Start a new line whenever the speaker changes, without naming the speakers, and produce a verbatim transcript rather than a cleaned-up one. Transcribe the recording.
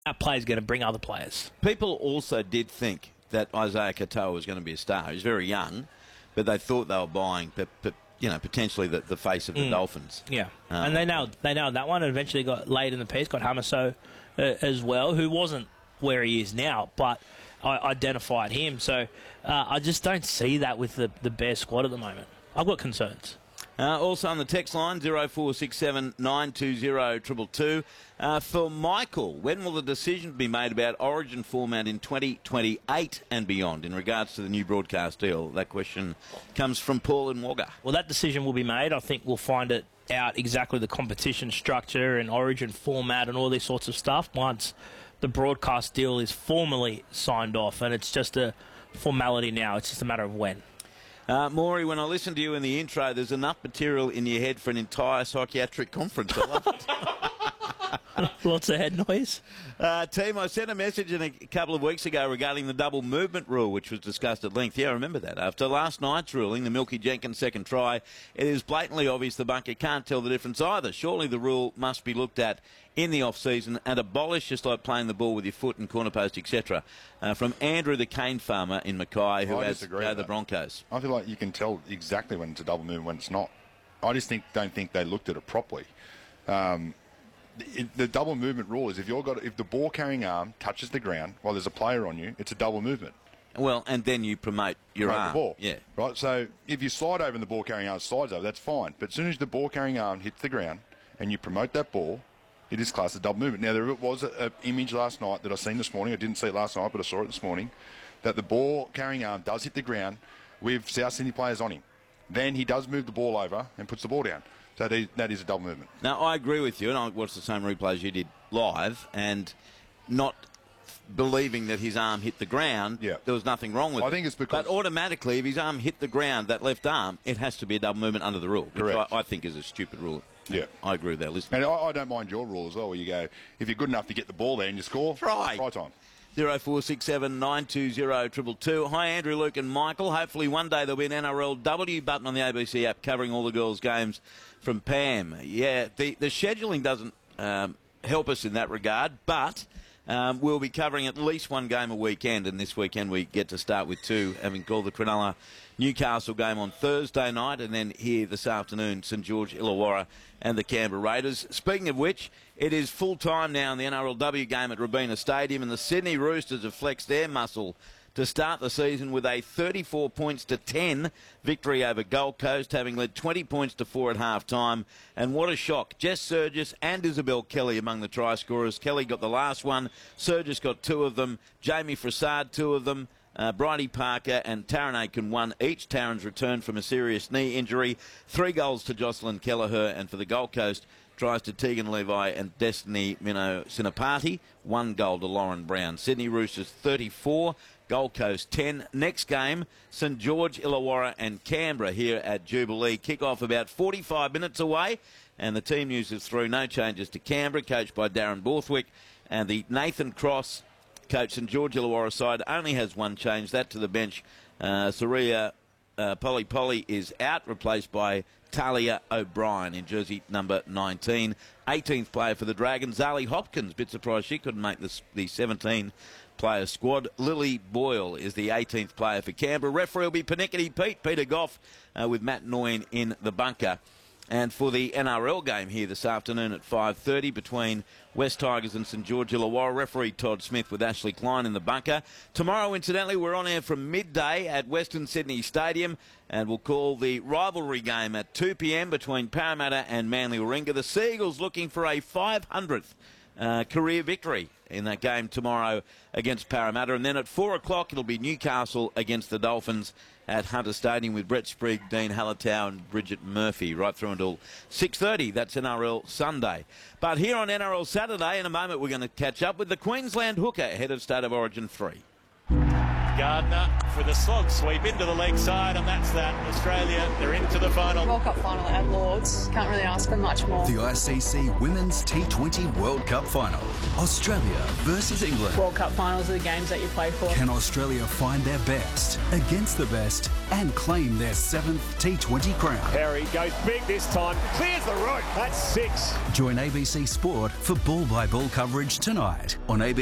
That player's going to bring other players.
People also did think that Isaiah Katoa was going to be a star. He's very young, but they thought they were buying, but, but you know, potentially the, the face of the mm. Dolphins.
Yeah,
um,
and they nailed they nailed that one, and eventually got laid in the piece. Got Hamaso uh, as well, who wasn't where he is now, but I identified him. So uh, I just don't see that with the the Bears squad at the moment. I've got concerns.
Uh, also on the text line, zero four six seven nine two zero two two two. Uh, for Michael, when will the decision be made about Origin format in twenty twenty-eight and beyond in regards to the new broadcast deal? That question comes from Paul in Wagga.
Well, that decision will be made. I think we'll find it out exactly the competition structure and Origin format and all these sorts of stuff once the broadcast deal is formally signed off, and it's just a formality now. It's just a matter of when.
Uh, Maury, when I listen to you in the intro, there's enough material in your head for an entire psychiatric conference. I love it.
Lots of head noise.
Uh, team, I sent a message in a couple of weeks ago regarding the double movement rule, which was discussed at length. Yeah, I remember that. After last night's ruling, the Milky Jenkins second try, it is blatantly obvious the bunker can't tell the difference either. Surely the rule must be looked at in the off-season and abolished, just like playing the ball with your foot and corner post, et cetera. Uh, from Andrew, the cane farmer in Mackay, who
I
has
disagree
uh,
with
the
that.
Broncos.
I feel like you can tell exactly when it's a double move and when it's not. I just think don't think they looked at it properly. Um, the, the double movement rule is if you've got if the ball carrying arm touches the ground while there's a player on you, it's a double movement.
Well, and then you promote your
promote
arm.
The ball.
Yeah.
Right. So if you slide over and the ball carrying arm slides over, that's fine. But as soon as the ball carrying arm hits the ground and you promote that ball, it is classed as double movement. Now, there was an image last night that I seen this morning. I didn't see it last night, but I saw it this morning, that the ball carrying arm does hit the ground with South Sydney players on him. Then he does move the ball over and puts the ball down. So that is, that is a double movement.
Now, I agree with you, and I watched the same replays you did live, and not believing that his arm hit the ground,
yeah.
there was nothing wrong with
I
it.
I think it's because...
But automatically, if his arm hit the ground, that left arm, it has to be a double movement under the rule, which
Correct.
I, I think is a stupid rule.
Yeah.
I agree with that, listening.
And I, I don't mind your rule as well, where you go, if you're good enough to get the ball there and you score,
try.
Try time.
zero four six seven nine two zero two two two. Hi, Andrew, Luke and Michael. Hopefully one day there'll be an N R L W button on the A B C app covering all the girls' games from Pam. Yeah, the, the scheduling doesn't um, help us in that regard, but um, we'll be covering at least one game a weekend, and this weekend we get to start with two, having called the Cronulla Newcastle game on Thursday night, and then here this afternoon, St George Illawarra and the Canberra Raiders. Speaking of which, it is full-time now in the N R L W game at Robina Stadium, and the Sydney Roosters have flexed their muscle to start the season with a thirty-four points to ten victory over Gold Coast, having led twenty points to four at half-time. And what a shock. Jess Surgis and Isabel Kelly among the try scorers. Kelly got the last one. Surgis got two of them. Jamie Frassard, two of them. Uh, Bridie Parker and Taran Aiken won each. Taran's returned from a serious knee injury. Three goals to Jocelyn Kelleher, and for the Gold Coast, tries to Tegan Levi and Destiny Mino Sinapati. One goal to Lauren Brown. Sydney Roosters thirty-four, Gold Coast ten. Next game, St George Illawarra and Canberra here at Jubilee. Kick-off about forty-five minutes away, and the team news is through. No changes to Canberra, coached by Darren Borthwick, and the Nathan Cross coach St George Illawarra side only has one change, that to the bench. Uh, Saria uh, Polly Polly is out, replaced by Talia O'Brien in jersey number nineteen. eighteenth player for the Dragons, Zali Hopkins. Bit surprised she couldn't make this, the seventeen-player squad. Lily Boyle is the eighteenth player for Canberra. Referee will be Panickety Pete, Peter Goff, uh, with Matt Noyne in the bunker. And for the N R L game here this afternoon at five thirty between West Tigers and St George Illawarra, referee Todd Smith with Ashley Klein in the bunker. Tomorrow, incidentally, we're on air from midday at Western Sydney Stadium, and we'll call the rivalry game at two p m between Parramatta and Manly Warringah. The Seagulls looking for a five hundredth uh, career victory in that game tomorrow against Parramatta. And then at four o'clock, it'll be Newcastle against the Dolphins at Hunter Stadium with Brett Sprigg, Dean Hallertau and Bridget Murphy right through until six thirty. That's N R L Sunday. But here on N R L Saturday, in a moment, we're going to catch up with the Queensland hooker ahead of State of Origin three.
Gardner for the slog sweep into the leg side, and that's that. Australia, they're into the final.
World Cup final at Lords. Can't really ask for much more.
The I C C Women's T twenty World Cup Final. Australia versus England.
World Cup finals are the games that you play for.
Can Australia find their best against the best and claim their seventh T twenty crown?
Harry goes big this time. Clears the rope. That's six.
Join A B C Sport for ball-by-ball coverage tonight on A B C.